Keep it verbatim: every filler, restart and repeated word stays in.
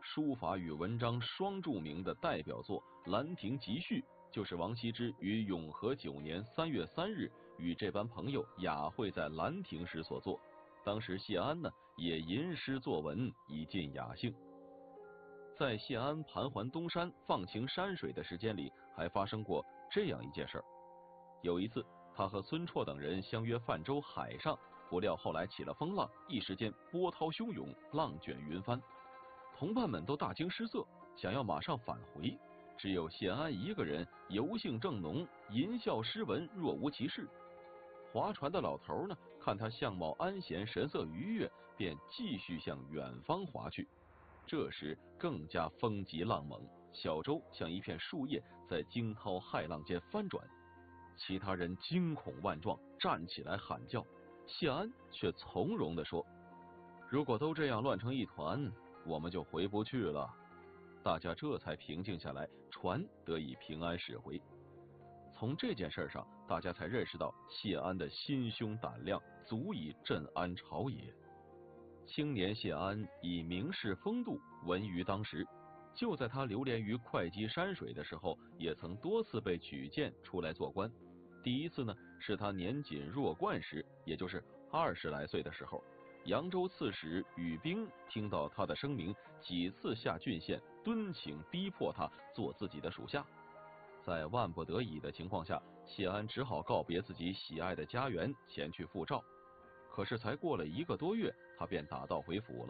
书法与文章双著名的代表作《兰亭集序》，就是王羲之于永和九年三月三日与这班朋友雅会在兰亭时所作。当时谢安呢也吟诗作文，以尽雅兴。在谢安盘桓东山放晴山水的时间里，还发生过这样一件事儿。有一次，他和孙绰等人相约泛舟海上，不料后来起了风浪，一时间波涛汹涌，浪卷云帆。同伴们都大惊失色，想要马上返回，只有谢安一个人游兴正浓，吟啸诗文，若无其事。划船的老头呢，看他相貌安闲，神色愉悦，便继续向远方划去。这时更加风急浪猛，小舟像一片树叶在惊涛骇浪间翻转。其他人惊恐万状，站起来喊叫，谢安却从容地说：“如果都这样乱成一团，我们就回不去了。”大家这才平静下来，船得以平安驶回。从这件事上，大家才认识到谢安的心胸胆量足以镇安朝野。青年谢安以名士风度闻于当时，就在他流连于会稽山水的时候，也曾多次被举荐出来做官。第一次呢，是他年仅弱冠时，也就是二十来岁的时候，扬州刺史宇彬听到他的声名，几次下郡县敦请逼迫他做自己的属下。在万不得已的情况下，谢安只好告别自己喜爱的家园，前去赴赵。可是才过了一个多月，他便打道回府了。